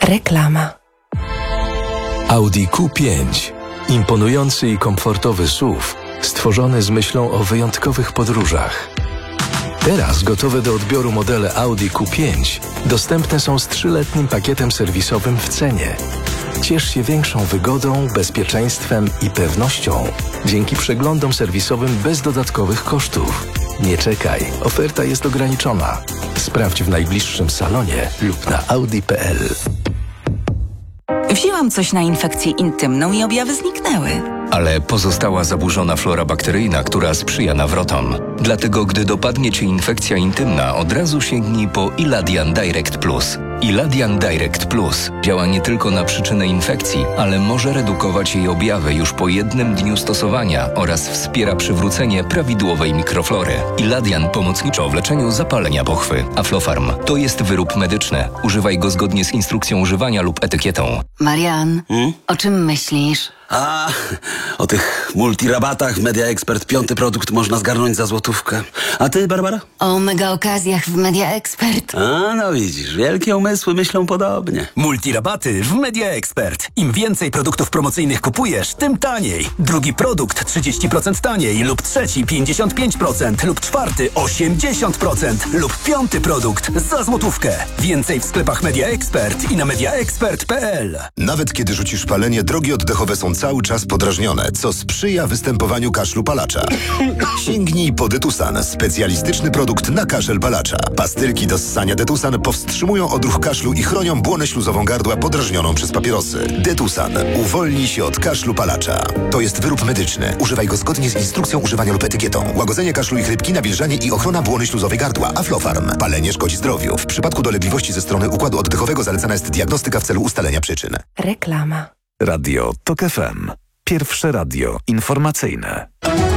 Reklama. Audi Q5. Imponujący i komfortowy SUV, stworzony z myślą o wyjątkowych podróżach. Teraz gotowe do odbioru modele Audi Q5 dostępne są z 3-letnim pakietem serwisowym w cenie. Ciesz się większą wygodą, bezpieczeństwem i pewnością dzięki przeglądom serwisowym bez dodatkowych kosztów. Nie czekaj, oferta jest ograniczona. Sprawdź w najbliższym salonie lub na audi.pl. Wzięłam coś na infekcję intymną i objawy zniknęły. Ale pozostała zaburzona flora bakteryjna, która sprzyja nawrotom. Dlatego, gdy dopadnie Cię infekcja intymna, od razu sięgnij po Iladian Direct Plus. Iladian Direct Plus działa nie tylko na przyczynę infekcji, ale może redukować jej objawy już po 1 dniu stosowania oraz wspiera przywrócenie prawidłowej mikroflory. Iladian pomocniczo w leczeniu zapalenia pochwy. Aflofarm to jest wyrób medyczny. Używaj go zgodnie z instrukcją używania lub etykietą. Marian, o czym myślisz? O tych multirabatach w Media Expert 5. produkt można zgarnąć za złotówkę. A ty, Barbara? O mega okazjach w Media Expert. No widzisz, wielkie umysły myślą podobnie. Multirabaty w Media Expert. Im więcej produktów promocyjnych kupujesz, tym taniej. Drugi produkt 30% taniej lub trzeci 55% lub czwarty 80% lub 5. produkt za złotówkę. Więcej w sklepach Media Expert i na mediaexpert.pl. Nawet kiedy rzucisz palenie, drogi oddechowe są cały czas podrażnione, co sprzyja występowaniu kaszlu palacza. Sięgnij po Detusan, specjalistyczny produkt na kaszel palacza. Pastylki do ssania Detusan powstrzymują odruch kaszlu i chronią błonę śluzową gardła podrażnioną przez papierosy. Detusan uwolni się od kaszlu palacza. To jest wyrób medyczny. Używaj go zgodnie z instrukcją używania lub etykietą. Łagodzenie kaszlu i chrypki, nawilżanie i ochrona błony śluzowej gardła. Aflofarm. Palenie szkodzi zdrowiu. W przypadku dolegliwości ze strony układu oddechowego zalecana jest diagnostyka w celu ustalenia przyczyn. Reklama. Radio TOK FM. Pierwsze radio informacyjne.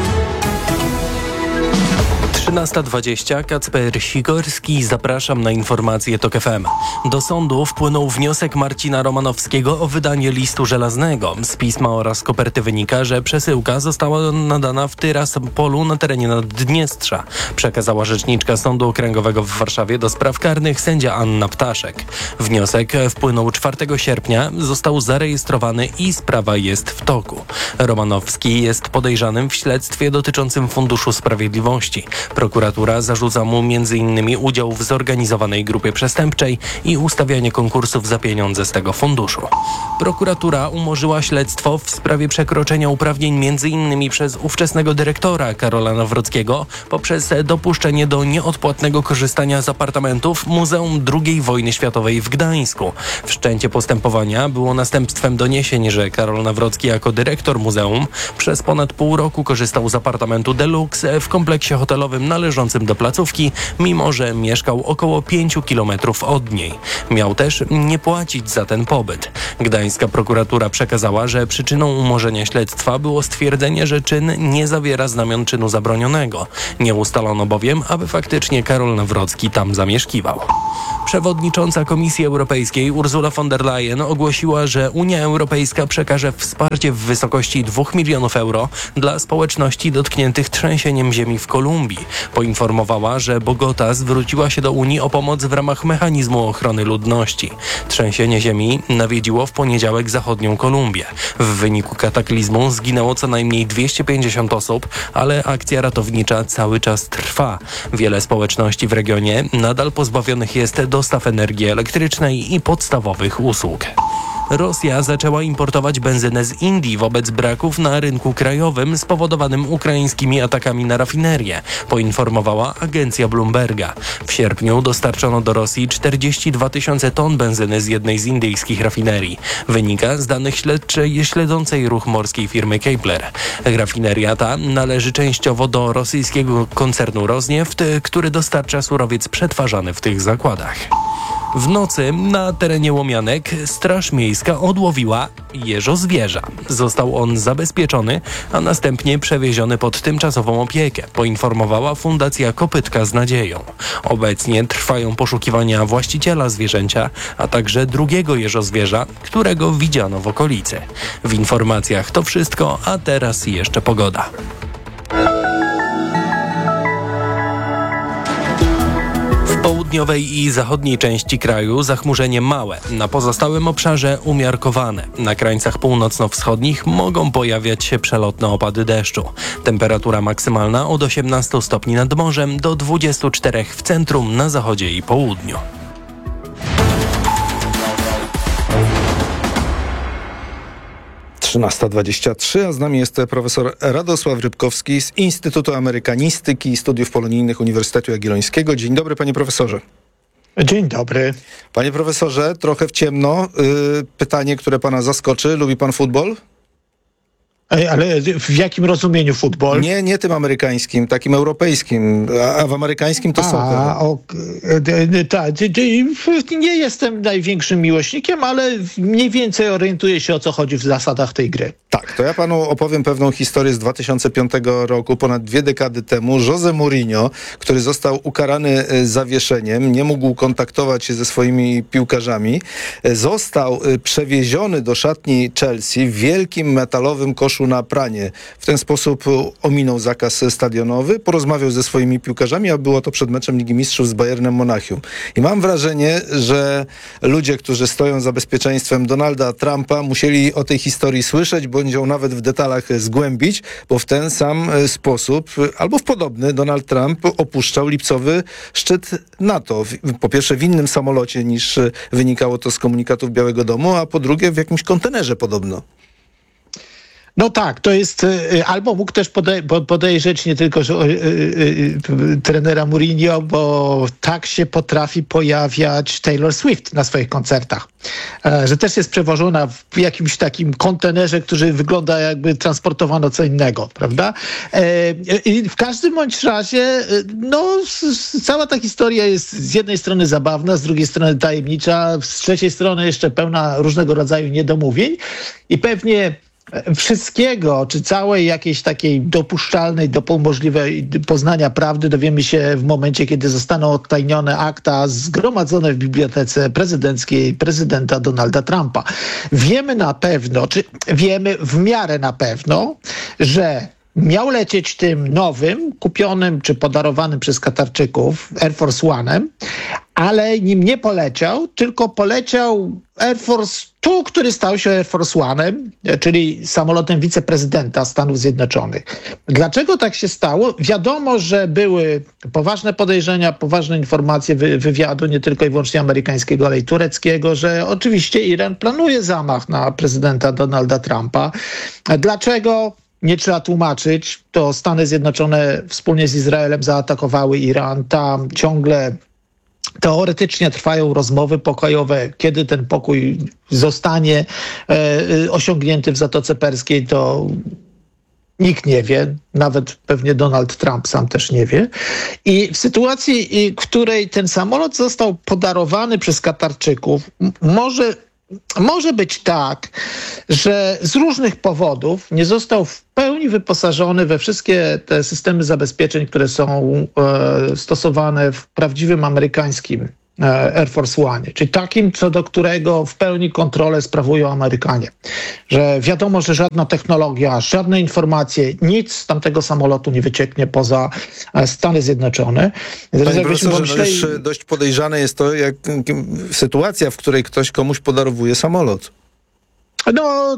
13:20. Kacper Sikorski. Zapraszam na informacje TOK FM. Do sądu wpłynął wniosek Marcina Romanowskiego o wydanie listu żelaznego. Z pisma oraz koperty wynika, że przesyłka została nadana w Tyraspolu na terenie Naddniestrza. Przekazała rzeczniczka Sądu Okręgowego w Warszawie do spraw karnych sędzia Anna Ptaszek. Wniosek wpłynął 4 sierpnia, został zarejestrowany i sprawa jest w toku. Romanowski jest podejrzanym w śledztwie dotyczącym Funduszu Sprawiedliwości. Prokuratura zarzuca mu m.in. udział w zorganizowanej grupie przestępczej i ustawianie konkursów za pieniądze z tego funduszu. Prokuratura umorzyła śledztwo w sprawie przekroczenia uprawnień m.in. przez ówczesnego dyrektora Karola Nawrockiego poprzez dopuszczenie do nieodpłatnego korzystania z apartamentów Muzeum II Wojny Światowej w Gdańsku. Wszczęcie postępowania było następstwem doniesień, że Karol Nawrocki jako dyrektor muzeum przez ponad pół roku korzystał z apartamentu Deluxe w kompleksie hotelowym należącym do placówki, mimo że mieszkał około 5 kilometrów od niej. Miał też nie płacić za ten pobyt. Gdańska prokuratura przekazała, że przyczyną umorzenia śledztwa było stwierdzenie, że czyn nie zawiera znamion czynu zabronionego. Nie ustalono bowiem, aby faktycznie Karol Nawrocki tam zamieszkiwał. Przewodnicząca Komisji Europejskiej Ursula von der Leyen ogłosiła, że Unia Europejska przekaże wsparcie w wysokości 2 milionów euro dla społeczności dotkniętych trzęsieniem ziemi w Kolumbii. Poinformowała, że Bogota zwróciła się do Unii o pomoc w ramach mechanizmu ochrony ludności. Trzęsienie ziemi nawiedziło w poniedziałek zachodnią Kolumbię. W wyniku kataklizmu zginęło co najmniej 250 osób, ale akcja ratownicza cały czas trwa. Wiele społeczności w regionie nadal pozbawionych jest dostaw energii elektrycznej i podstawowych usług. Rosja zaczęła importować benzynę z Indii wobec braków na rynku krajowym spowodowanym ukraińskimi atakami na rafinerię, poinformowała agencja Bloomberga. W sierpniu dostarczono do Rosji 42 000 ton benzyny z jednej z indyjskich rafinerii. Wynika z danych śledczej śledzącej ruch morskiej firmy Kepler. Rafineria ta należy częściowo do rosyjskiego koncernu Rosnieft, który dostarcza surowiec przetwarzany w tych zakładach. W nocy na terenie Łomianek Straż Miejska odłowiła jeżozwierza. Został on zabezpieczony, a następnie przewieziony pod tymczasową opiekę, poinformowała Fundacja Kopytka z Nadzieją. Obecnie trwają poszukiwania właściciela zwierzęcia, a także drugiego jeżozwierza, którego widziano w okolicy. W informacjach to wszystko, a teraz jeszcze pogoda. południowej i zachodniej części kraju zachmurzenie małe, na pozostałym obszarze umiarkowane. Na krańcach północno-wschodnich mogą pojawiać się przelotne opady deszczu. Temperatura maksymalna od 18 stopni nad morzem do 24 w centrum, na zachodzie i południu. Trzynasta 23, a z nami jest profesor Radosław Rybkowski z Instytutu Amerykanistyki i Studiów Polonijnych Uniwersytetu Jagiellońskiego. Dzień dobry, panie profesorze. Dzień dobry. Panie profesorze, trochę w ciemno. Pytanie, które pana zaskoczy. Lubi pan futbol? Ale w jakim rozumieniu futbol? Nie tym amerykańskim, takim europejskim, a w amerykańskim to soccer. Nie jestem największym miłośnikiem, ale mniej więcej orientuję się, o co chodzi w zasadach tej gry. Tak, to ja panu opowiem pewną historię z 2005 roku, ponad 2 dekady temu. Jose Mourinho, który został ukarany zawieszeniem, nie mógł kontaktować się ze swoimi piłkarzami, został przewieziony do szatni Chelsea w wielkim metalowym koszu na pranie. W ten sposób ominął zakaz stadionowy, porozmawiał ze swoimi piłkarzami, a było to przed meczem Ligi Mistrzów z Bayernem Monachium. I mam wrażenie, że ludzie, którzy stoją za bezpieczeństwem Donalda Trumpa, musieli o tej historii słyszeć, bądź ją nawet w detalach zgłębić, bo w ten sam sposób, albo w podobny, Donald Trump opuszczał lipcowy szczyt NATO. Po pierwsze w innym samolocie, niż wynikało to z komunikatów Białego Domu, a po drugie w jakimś kontenerze podobno. No tak, to jest, albo mógł też podejrzeć nie tylko trenera Mourinho, bo tak się potrafi pojawiać Taylor Swift na swoich koncertach. Że też jest przewożona w jakimś takim kontenerze, który wygląda jakby transportowano co innego, prawda? I w każdym bądź razie, no cała ta historia jest z jednej strony zabawna, z drugiej strony tajemnicza, z trzeciej strony jeszcze pełna różnego rodzaju niedomówień i pewnie wszystkiego, czy całej jakiejś takiej dopuszczalnej do możliwej poznania prawdy dowiemy się w momencie, kiedy zostaną odtajnione akta zgromadzone w bibliotece prezydenckiej prezydenta Donalda Trumpa. Wiemy na pewno, czy wiemy w miarę na pewno, że miał lecieć tym nowym, kupionym czy podarowanym przez Katarczyków Air Force One'em, ale nim nie poleciał, tylko poleciał Air Force Two, który stał się Air Force One'em, czyli samolotem wiceprezydenta Stanów Zjednoczonych. Dlaczego tak się stało? Wiadomo, że były poważne podejrzenia, poważne informacje wywiadu, nie tylko i wyłącznie amerykańskiego, ale i tureckiego, że oczywiście Iran planuje zamach na prezydenta Donalda Trumpa. Dlaczego? Nie trzeba tłumaczyć. To Stany Zjednoczone wspólnie z Izraelem zaatakowały Iran. Tam ciągle teoretycznie trwają rozmowy pokojowe. Kiedy ten pokój zostanie osiągnięty w Zatoce Perskiej, to nikt nie wie. Nawet pewnie Donald Trump sam też nie wie. I w sytuacji, w której ten samolot został podarowany przez Katarczyków, może być tak, że z różnych powodów nie został w pełni wyposażony we wszystkie te systemy zabezpieczeń, które są stosowane w prawdziwym amerykańskim Air Force One, czyli takim, co do którego w pełni kontrolę sprawują Amerykanie. Że wiadomo, że żadna technologia, żadne informacje, nic z tamtego samolotu nie wycieknie poza Stany Zjednoczone. Panie profesorze, już dość podejrzane jest to, jak sytuacja, w której ktoś komuś podarowuje samolot. No,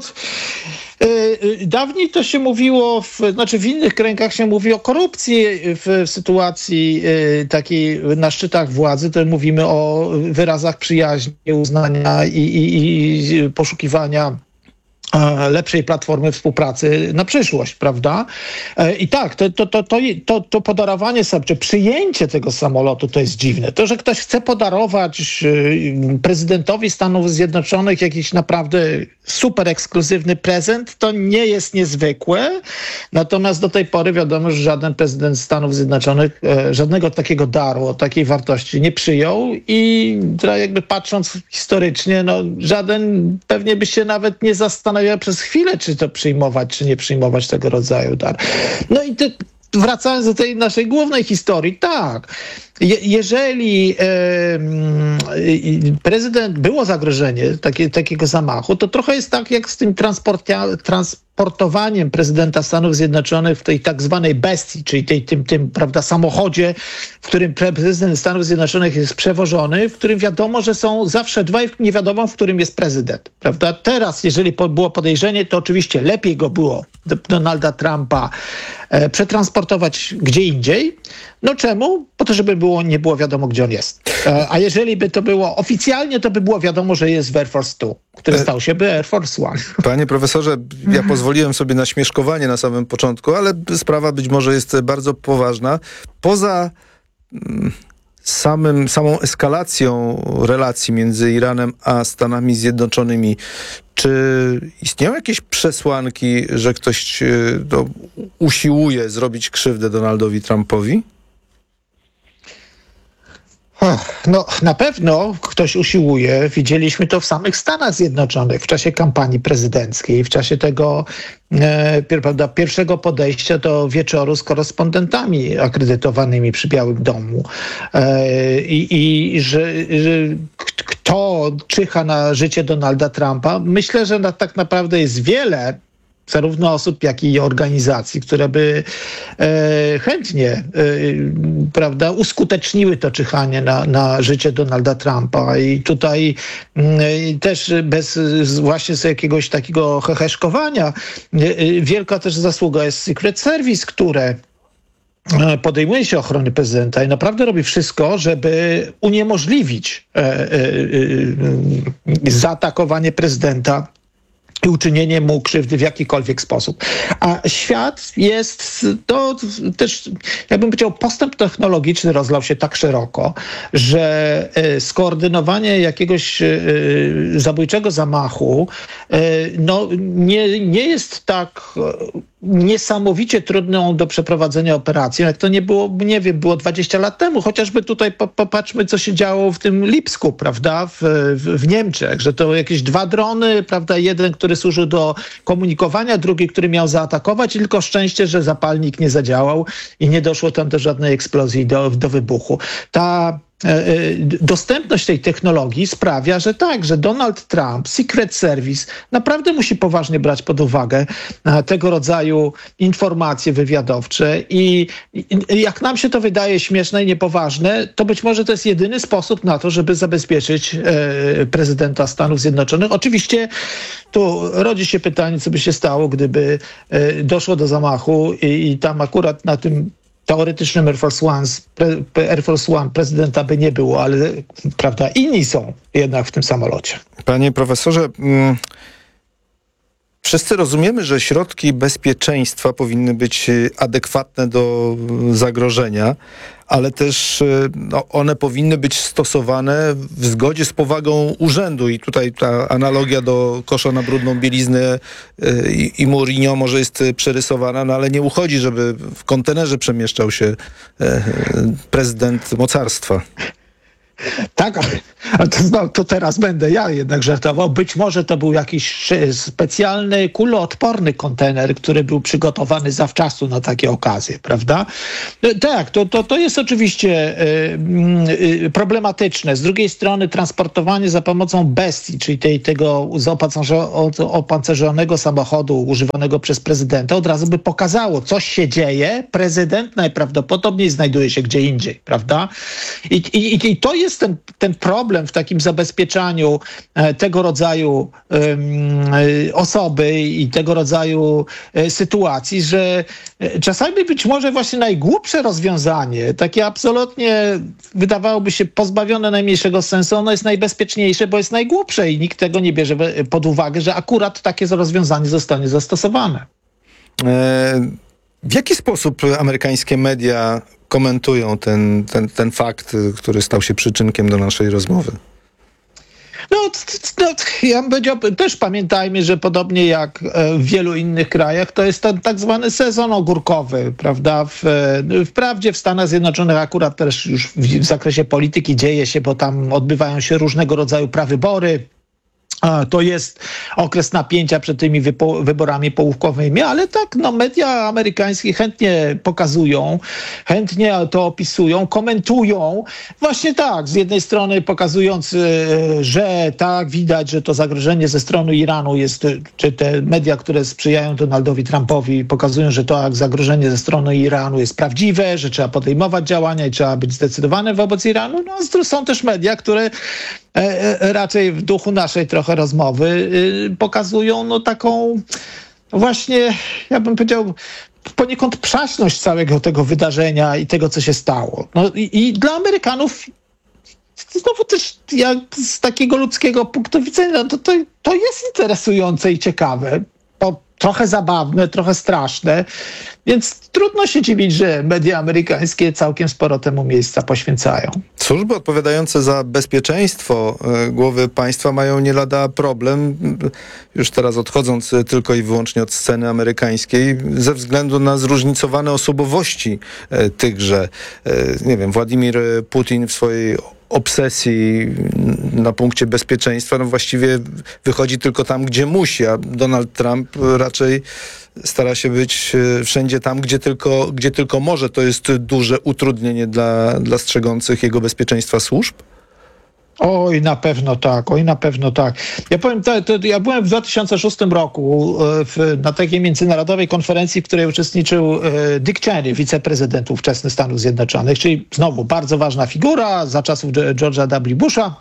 dawniej to się mówiło, w innych kręgach się mówi o korupcji w sytuacji takiej na szczytach władzy, to mówimy o wyrazach przyjaźni, uznania i poszukiwania lepszej platformy współpracy na przyszłość, prawda? I tak, to podarowanie sobie, czy przyjęcie tego samolotu to jest dziwne. To, że ktoś chce podarować prezydentowi Stanów Zjednoczonych jakiś naprawdę super ekskluzywny prezent, to nie jest niezwykłe. Natomiast do tej pory wiadomo, że żaden prezydent Stanów Zjednoczonych żadnego takiego daru o takiej wartości nie przyjął i jakby patrząc historycznie, no żaden pewnie by się nawet nie zastanawiał przez chwilę, czy to przyjmować, czy nie przyjmować tego rodzaju dar. No i wracając do tej naszej głównej historii, tak. jeżeli prezydent było zagrożenie takiego zamachu, to trochę jest tak jak z tym transportowaniem prezydenta Stanów Zjednoczonych w tej tak zwanej bestii, czyli tym prawda, samochodzie, w którym prezydent Stanów Zjednoczonych jest przewożony, w którym wiadomo, że są zawsze dwaj, nie wiadomo, w którym jest prezydent. Prawda? Teraz, jeżeli było podejrzenie, to oczywiście lepiej go było, Donalda Trumpa, przetransportować gdzie indziej. No czemu? Po to, żeby nie było wiadomo, gdzie on jest. A jeżeli by to było oficjalnie, to by było wiadomo, że jest w Air Force 2, który stał się Air Force One. Panie profesorze, ja pozwoliłem sobie na śmieszkowanie na samym początku, ale sprawa być może jest bardzo poważna. Poza samą eskalacją relacji między Iranem a Stanami Zjednoczonymi, czy istnieją jakieś przesłanki, że ktoś usiłuje zrobić krzywdę Donaldowi Trumpowi? No, na pewno ktoś usiłuje. Widzieliśmy to w samych Stanach Zjednoczonych w czasie kampanii prezydenckiej, w czasie tego pierwszego podejścia do wieczoru z korespondentami akredytowanymi przy Białym Domu. Że kto czyha na życie Donalda Trumpa? Myślę, że tak naprawdę jest wiele zarówno osób, jak i organizacji, które by chętnie prawda, uskuteczniły to czyhanie na życie Donalda Trumpa. I tutaj też bez właśnie z jakiegoś takiego heheszkowania wielka też zasługa jest Secret Service, które podejmuje się ochrony prezydenta i naprawdę robi wszystko, żeby uniemożliwić zaatakowanie prezydenta i uczynienie mu krzywdy w jakikolwiek sposób. A świat jest, to też, jakbym powiedział, postęp technologiczny rozlał się tak szeroko, że skoordynowanie jakiegoś zabójczego zamachu nie jest tak niesamowicie trudną do przeprowadzenia operacją, jak to nie było, nie wiem, było 20 lat temu. Chociażby tutaj popatrzmy, co się działo w tym Lipsku, prawda, w Niemczech, że to jakieś 2 drony, prawda, jeden, który służył do komunikowania, drugi, który miał zaatakować, tylko szczęście, że zapalnik nie zadziałał i nie doszło tam do żadnej eksplozji, do wybuchu. Ta dostępność tej technologii sprawia, że tak, że Donald Trump, Secret Service naprawdę musi poważnie brać pod uwagę tego rodzaju informacje wywiadowcze i jak nam się to wydaje śmieszne i niepoważne, to być może to jest jedyny sposób na to, żeby zabezpieczyć prezydenta Stanów Zjednoczonych. Oczywiście tu rodzi się pytanie, co by się stało, gdyby doszło do zamachu i tam akurat na tym teoretycznym Air Force One prezydenta by nie było, ale prawda, inni są jednak w tym samolocie. Panie profesorze, wszyscy rozumiemy, że środki bezpieczeństwa powinny być adekwatne do zagrożenia, ale też one powinny być stosowane w zgodzie z powagą urzędu. I tutaj ta analogia do kosza na brudną bieliznę i Mourinho może jest przerysowana, no ale nie uchodzi, żeby w kontenerze przemieszczał się prezydent mocarstwa. Tak, ale to teraz będę ja jednak żartował. Być może to był jakiś specjalny, kuloodporny kontener, który był przygotowany zawczasu na takie okazje, prawda? Tak, to jest oczywiście problematyczne. Z drugiej strony transportowanie za pomocą bestii, czyli tego opancerzonego samochodu używanego przez prezydenta, od razu by pokazało, coś się dzieje. Prezydent najprawdopodobniej znajduje się gdzie indziej, prawda? I to jest ten problem w takim zabezpieczaniu tego rodzaju osoby i tego rodzaju sytuacji, że czasami być może właśnie najgłupsze rozwiązanie, takie absolutnie wydawałoby się pozbawione najmniejszego sensu, ono jest najbezpieczniejsze, bo jest najgłupsze i nikt tego nie bierze pod uwagę, że akurat takie rozwiązanie zostanie zastosowane. W jaki sposób amerykańskie media komentują ten fakt, który stał się przyczynkiem do naszej rozmowy? Ja bym powiedział, też pamiętajmy, że podobnie jak w wielu innych krajach, to jest ten tak zwany sezon ogórkowy, prawda? Wprawdzie w Stanach Zjednoczonych akurat też już w zakresie polityki dzieje się, bo tam odbywają się różnego rodzaju prawybory. To jest okres napięcia przed tymi wyborami połówkowymi, ale tak, media amerykańskie chętnie pokazują, chętnie to opisują, komentują. Właśnie tak, z jednej strony pokazując, że tak, widać, że to zagrożenie ze strony Iranu jest, czy te media, które sprzyjają Donaldowi Trumpowi, pokazują, że to zagrożenie ze strony Iranu jest prawdziwe, że trzeba podejmować działania i trzeba być zdecydowanym wobec Iranu. Są też media, które raczej w duchu naszej trochę rozmowy pokazują taką właśnie, ja bym powiedział, poniekąd przaśność całego tego wydarzenia i tego, co się stało. I dla Amerykanów znowu też jak z takiego ludzkiego punktu widzenia to jest interesujące i ciekawe. Trochę zabawne, trochę straszne, więc trudno się dziwić, że media amerykańskie całkiem sporo temu miejsca poświęcają. Służby odpowiadające za bezpieczeństwo głowy państwa mają nie lada problem, już teraz odchodząc tylko i wyłącznie od sceny amerykańskiej, ze względu na zróżnicowane osobowości tychże. Nie wiem, Władimir Putin w swojej obsesji na punkcie bezpieczeństwa właściwie wychodzi tylko tam, gdzie musi, a Donald Trump raczej stara się być wszędzie tam, gdzie tylko może. To jest duże utrudnienie dla strzegących jego bezpieczeństwa służb? Oj, na pewno tak. Ja powiem, ja byłem w 2006 roku na takiej międzynarodowej konferencji, w której uczestniczył Dick Cheney, wiceprezydent ówczesny Stanów Zjednoczonych, czyli znowu bardzo ważna figura za czasów George'a W. Busha.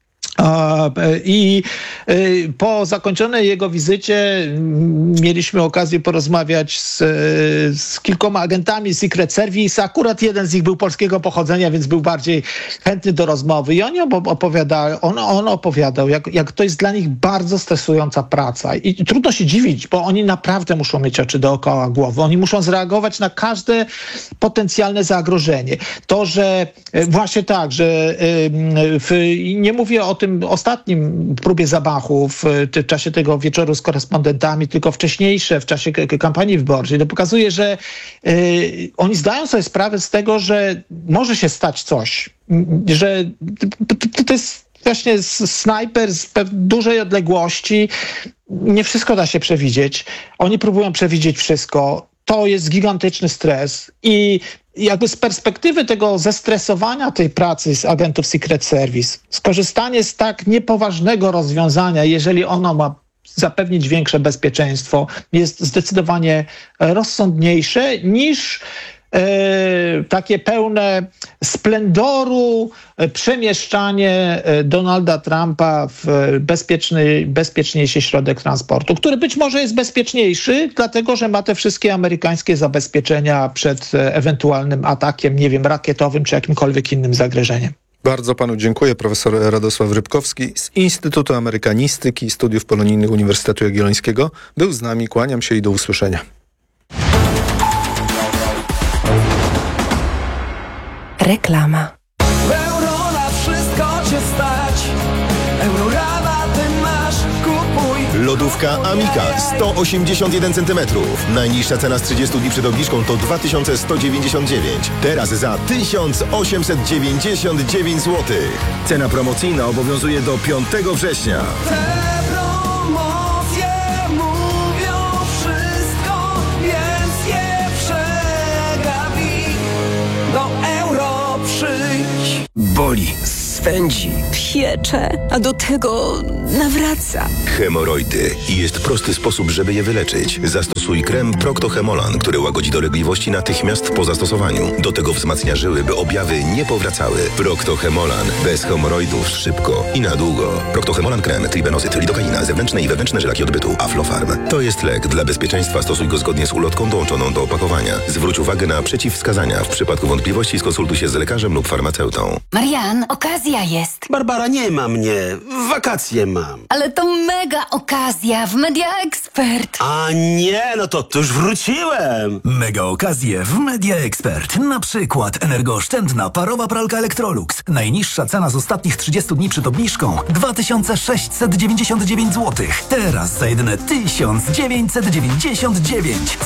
I po zakończonej jego wizycie mieliśmy okazję porozmawiać z kilkoma agentami Secret Service. Akurat jeden z nich był polskiego pochodzenia, więc był bardziej chętny do rozmowy. I oni on opowiadał, jak to jest dla nich bardzo stresująca praca. I trudno się dziwić, bo oni naprawdę muszą mieć oczy dookoła głowy. Oni muszą zareagować na każde potencjalne zagrożenie. To, że właśnie tak, że nie mówię o tym ostatnim próbie zamachu w czasie tego wieczoru z korespondentami, tylko wcześniejsze, w czasie kampanii wyborczej. To pokazuje, że oni zdają sobie sprawę z tego, że może się stać coś, że to jest właśnie snajper z dużej odległości. Nie wszystko da się przewidzieć. Oni próbują przewidzieć wszystko. To jest gigantyczny stres i jakby z perspektywy tego zestresowania tej pracy z agentów Secret Service, skorzystanie z tak niepoważnego rozwiązania, jeżeli ono ma zapewnić większe bezpieczeństwo, jest zdecydowanie rozsądniejsze niż takie pełne splendoru przemieszczanie Donalda Trumpa w bezpieczniejszy środek transportu, który być może jest bezpieczniejszy, dlatego że ma te wszystkie amerykańskie zabezpieczenia przed ewentualnym atakiem, nie wiem, rakietowym czy jakimkolwiek innym zagrożeniem. Bardzo panu dziękuję. Profesor Radosław Rybkowski z Instytutu Amerykanistyki i Studiów Polonijnych Uniwersytetu Jagiellońskiego był z nami. Kłaniam się i do usłyszenia. Reklama. Euro na wszystko cię stać. Eurorabaty masz, kupuj. Lodówka Amica 181 cm. Najniższa cena z 30 dni przed obniżką to 2199. Teraz za 1899 zł. Cena promocyjna obowiązuje do 5 września. Boli, swędzi, Piecze, a do tego nawraca. Hemoroidy. I jest prosty sposób, żeby je wyleczyć. Zastosuj krem Procto-Hemolan, który łagodzi dolegliwości natychmiast po zastosowaniu. Do tego wzmacnia żyły, by objawy nie powracały. Procto-Hemolan. Bez hemoroidów szybko i na długo. Procto-Hemolan krem, tribenozyt, lidokaina, zewnętrzne i wewnętrzne żelaki odbytu, Aflofarm. To jest lek. Dla bezpieczeństwa stosuj go zgodnie z ulotką dołączoną do opakowania. Zwróć uwagę na przeciwwskazania. W przypadku wątpliwości skonsultuj się z lekarzem lub farmaceutą. Marian, okazja jest. Barbara, nie ma mnie. Wakacje mam. Ale to mega okazja w Media Expert. A nie, no to już wróciłem. Mega okazje w Media Expert. Na przykład energooszczędna parowa pralka Electrolux. Najniższa cena z ostatnich 30 dni przed obniżką 2699 zł. Teraz za jedyne 1999.